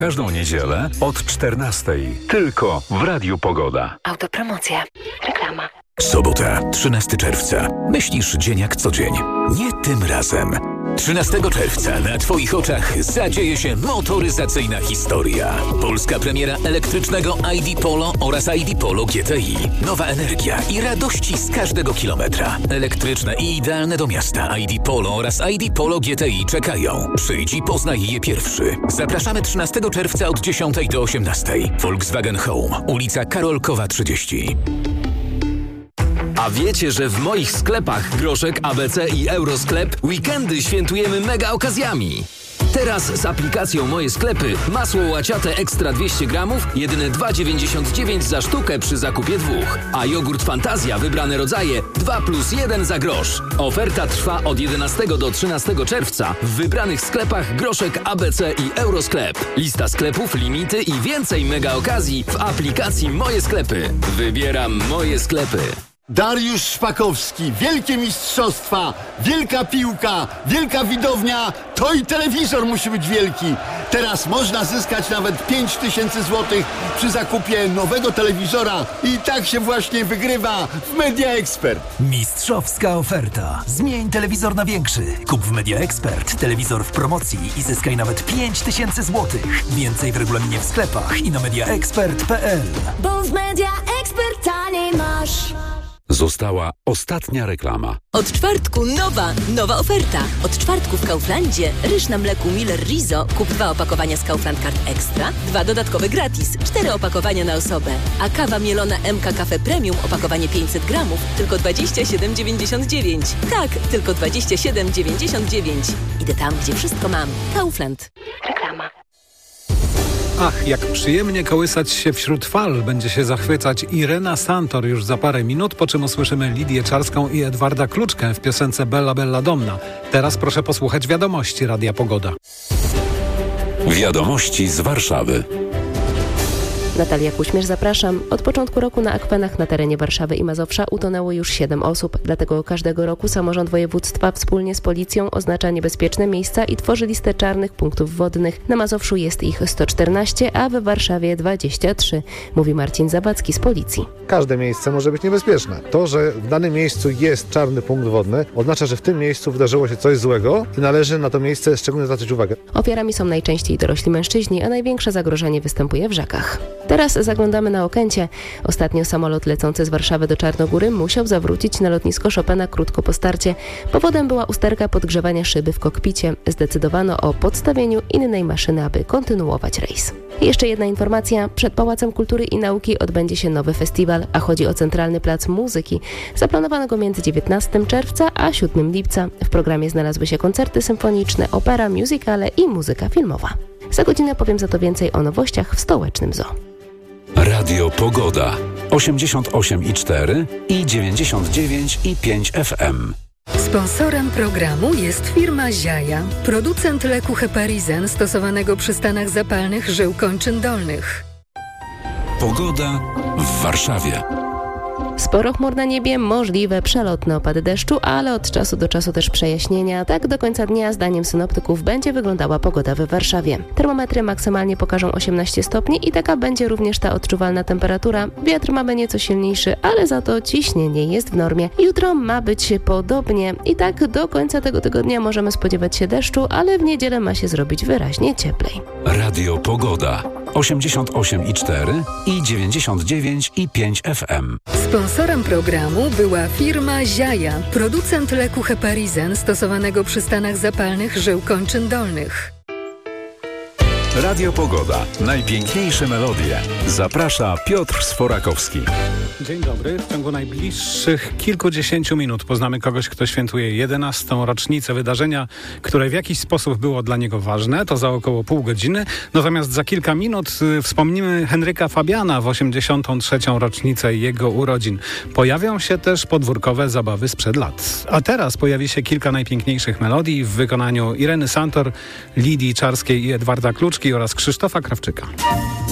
Każdą niedzielę od 14. Tylko w Radiu Pogoda. Autopromocja. Reklama. Sobota, 13 czerwca. Myślisz dzień jak co dzień. Nie tym razem. 13 czerwca na Twoich oczach zadzieje się motoryzacyjna historia. Polska premiera elektrycznego ID Polo oraz ID Polo GTI. Nowa energia i radości z każdego kilometra. Elektryczne i idealne do miasta ID Polo oraz ID Polo GTI czekają. Przyjdź i poznaj je pierwszy. Zapraszamy 13 czerwca od 10 do 18. Volkswagen Home, ulica Karolkowa 30. A wiecie, że w moich sklepach Groszek, ABC i Eurosklep weekendy świętujemy mega okazjami. Teraz z aplikacją Moje Sklepy masło łaciate ekstra 200 gramów jedyne 2,99 za sztukę przy zakupie 2. A jogurt Fantazja wybrane rodzaje 2+1 za grosz. Oferta trwa od 11 do 13 czerwca w wybranych sklepach Groszek, ABC i Eurosklep. Lista sklepów, limity i więcej mega okazji w aplikacji Moje Sklepy. Wybieram Moje Sklepy. Dariusz Szpakowski, wielkie mistrzostwa, wielka piłka, wielka widownia, to i telewizor musi być wielki. Teraz można zyskać nawet 5000 zł przy zakupie nowego telewizora i tak się właśnie wygrywa w Media Expert. Mistrzowska oferta. Zmień telewizor na większy. Kup w Media Expert telewizor w promocji i zyskaj nawet 5000 zł. Więcej w regulaminie w sklepach i na mediaexpert.pl. Bo w Media Expert taniej masz. Została ostatnia reklama. Od czwartku nowa oferta. Od czwartku w Kauflandzie ryż na mleku Miller Rizo kup 2 opakowania z Kaufland Card Extra, 2 dodatkowe gratis, 4 opakowania na osobę. A kawa mielona MK Cafe Premium opakowanie 500 gramów tylko 27,99. Tak, tylko 27,99. Idę tam, gdzie wszystko mam. Kaufland. Reklama. Ach, jak przyjemnie kołysać się wśród fal. Będzie się zachwycać Irena Santor już za parę minut, po czym usłyszymy Lidię Czarską i Edwarda Kluczkę w piosence Bella Bella Donna. Teraz proszę posłuchać wiadomości Radia Pogoda. Wiadomości z Warszawy. Natalia Kuśmierz, zapraszam. Od początku roku na akwenach na terenie Warszawy i Mazowsza utonęło już 7 osób. Dlatego każdego roku samorząd województwa wspólnie z policją oznacza niebezpieczne miejsca i tworzy listę czarnych punktów wodnych. Na Mazowszu jest ich 114, a we Warszawie 23, mówi Marcin Zabacki z policji. Każde miejsce może być niebezpieczne. To, że w danym miejscu jest czarny punkt wodny, oznacza, że w tym miejscu wydarzyło się coś złego i należy na to miejsce szczególnie zwracać uwagę. Ofiarami są najczęściej dorośli mężczyźni, a największe zagrożenie występuje w rzekach. Teraz zaglądamy na Okęcie. Ostatnio samolot lecący z Warszawy do Czarnogóry musiał zawrócić na lotnisko Chopina krótko po starcie. Powodem była usterka podgrzewania szyby w kokpicie. Zdecydowano o podstawieniu innej maszyny, aby kontynuować rejs. I jeszcze jedna informacja. Przed Pałacem Kultury i Nauki odbędzie się nowy festiwal, a chodzi o Centralny Plac Muzyki. Zaplanowano go między 19 czerwca a 7 lipca. W programie znalazły się koncerty symfoniczne, opera, musicale i muzyka filmowa. Za godzinę powiem za to więcej o nowościach w stołecznym zoo. Radio Pogoda 88,4 i 99,5 FM. Sponsorem programu jest firma Ziaja, producent leku Heparizen stosowanego przy stanach zapalnych żył kończyn dolnych. Pogoda w Warszawie. Sporo chmur na niebie, możliwe przelotne opady deszczu, ale od czasu do czasu też przejaśnienia. Tak do końca dnia, zdaniem synoptyków, będzie wyglądała pogoda we Warszawie. Termometry maksymalnie pokażą 18 stopni i taka będzie również ta odczuwalna temperatura. Wiatr mamy nieco silniejszy, ale za to ciśnienie jest w normie. Jutro ma być podobnie i tak do końca tego tygodnia możemy spodziewać się deszczu, ale w niedzielę ma się zrobić wyraźnie cieplej. Radio Pogoda 88,4 i 99,5 FM. Sponsorem programu była firma Ziaja, producent leku Heparizen stosowanego przy stanach zapalnych żył kończyn dolnych. Radio Pogoda. Najpiękniejsze melodie. Zaprasza Piotr Sforakowski. Dzień dobry. W ciągu najbliższych kilkudziesięciu minut poznamy kogoś, kto świętuje 11. rocznicę wydarzenia, które w jakiś sposób było dla niego ważne. To za około pół godziny. Natomiast za kilka minut wspomnimy Henryka Fabiana w 83. rocznicę jego urodzin. Pojawią się też podwórkowe zabawy sprzed lat. A teraz pojawi się kilka najpiękniejszych melodii w wykonaniu Ireny Santor, Lidii Czarskiej i Edwarda Kluczki oraz Krzysztofa Krawczyka.